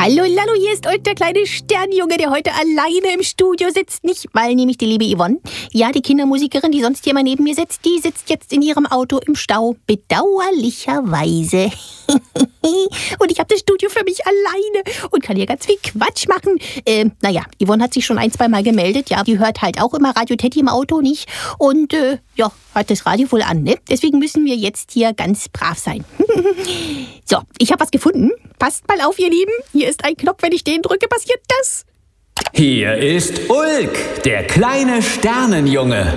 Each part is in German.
Hallo Lallo, hier ist euch der kleine Sternjunge, der heute alleine im Studio sitzt. Nicht, weil nämlich die liebe Yvonne, ja, die Kindermusikerin, die sonst hier mal neben mir sitzt, die sitzt jetzt in ihrem Auto im Stau. Bedauerlicherweise. Und ich habe das Studio für mich alleine und kann hier ganz viel Quatsch machen. Naja, Yvonne hat sich schon 1-2 Mal gemeldet. Ja, die hört halt auch immer Radio Teddy im Auto, nicht? Und ja, hat das Radio wohl an, ne? Deswegen müssen wir jetzt hier ganz brav sein. So, ich habe was gefunden. Passt mal auf, ihr Lieben. Hier ist ein Knopf, wenn ich den drücke, passiert das. Hier ist Ulk, der kleine Sternenjunge.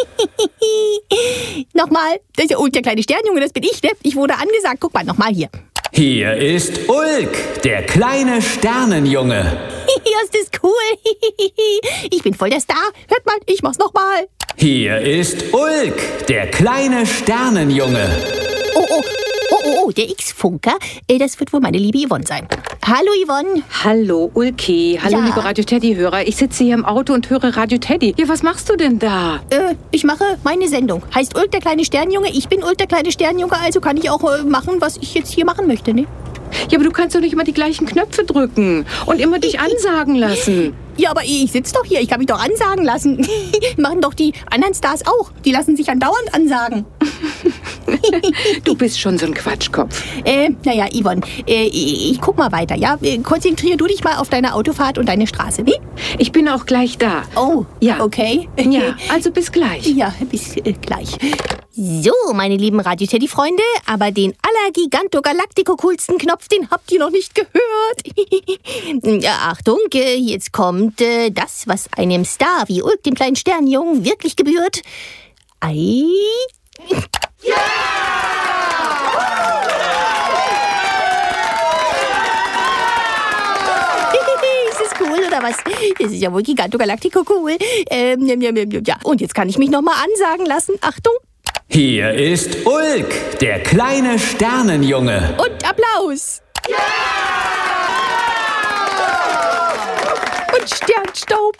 Nochmal, das ist ja Ulk, der kleine Sternjunge, das bin ich, ne? Ich wurde angesagt. Guck mal, nochmal hier. Hier ist Ulk, der kleine Sternenjunge. Ja, ist das cool. Ich bin voll der Star. Hört mal, ich mach's nochmal. Hier ist Ulk, der kleine Sternenjunge. Oh, der X-Funker, das wird wohl meine liebe Yvonne sein. Hallo Yvonne. Hallo Ulki, hallo Ja. liebe Radio Teddy-Hörer. Ich sitze hier im Auto und höre Radio Teddy. Ja, was machst du denn da? Ich mache meine Sendung. Heißt Ulk, der kleine Sternjunge. Ich bin Ulk, der kleine Sternjunge, also kann ich auch machen, was ich jetzt hier machen möchte, ne? Ja, aber du kannst doch nicht immer die gleichen Knöpfe drücken und immer dich ansagen lassen. Ja, aber ich sitze doch hier, ich kann mich doch ansagen lassen. Machen doch die anderen Stars auch. Die lassen sich andauernd ansagen. Du bist schon so ein Quatschkopf. Naja, Yvonne, ich guck mal weiter, ja? Konzentrier du dich mal auf deine Autofahrt und deine Straße, ne? Ich bin auch gleich da. Oh, Ja. okay. Ja, also bis gleich. Ja, bis gleich. So, meine lieben Radio-Teddy-Freunde, aber den allergiganto-galactico-coolsten Knopf, den habt ihr noch nicht gehört. Ja, Achtung, jetzt kommt das, was einem Star wie Ulk, dem kleinen Sternjungen, wirklich gebührt. Ist das cool, oder was? Das ist ja wohl giganto-galactico cool. Ja, und jetzt kann ich mich nochmal ansagen lassen. Achtung. Hier ist Ulk, der kleine Sternenjunge. Und Applaus! Und Sternstaub!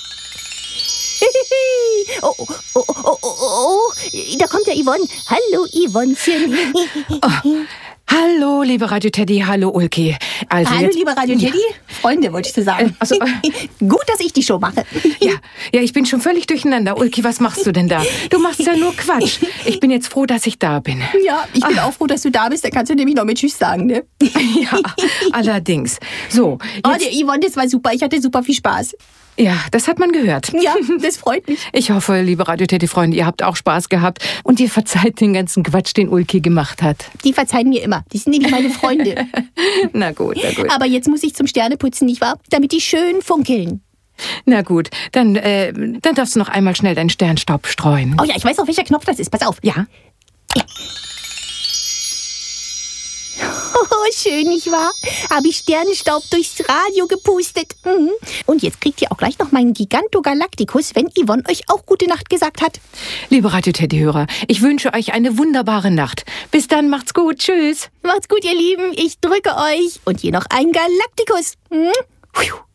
Oh, da kommt ja Yvonne. Hallo, Yvonnechen. Hallo, liebe Radio Teddy, hallo Ulki. Also Hallo, jetzt, liebe Radio Teddy. Freunde, wollte ich zu sagen. Also, Gut, dass ich die Show mache. ja, ich bin schon völlig durcheinander. Ulki, was machst du denn da? Du machst ja nur Quatsch. Ich bin jetzt froh, dass ich da bin. Ja, ich bin auch froh, dass du da bist. Da kannst du nämlich noch mit Tschüss sagen, ne? Ja, allerdings. So, Oh, jetzt, der Yvonne, das war super. Ich hatte super viel Spaß. ja, das hat man gehört. Ja, das freut mich. Ich hoffe, liebe Radio Teddy-Freunde, ihr habt auch Spaß gehabt und ihr verzeiht den ganzen Quatsch, den Ulki gemacht hat. Die verzeihen mir immer. Die sind nämlich meine Freunde. Na gut, na gut. Aber jetzt muss ich zum Sterneputzen, nicht wahr? Damit die schön funkeln. Na gut, dann darfst du noch einmal schnell deinen Sternstaub streuen. Oh ja, ich weiß auch, welcher Knopf das ist. Pass auf. Ja? Oh, schön, nicht wahr? Habe ich Sternenstaub durchs Radio gepustet. Mhm. Und jetzt kriegt ihr auch gleich noch meinen Giganto-Galacticus, wenn Yvonne euch auch gute Nacht gesagt hat. Liebe Radio Teddy-Hörer, ich wünsche euch eine wunderbare Nacht. Bis dann, macht's gut, tschüss. Macht's gut, ihr Lieben. Ich drücke euch. Und hier noch ein Galacticus. Mhm.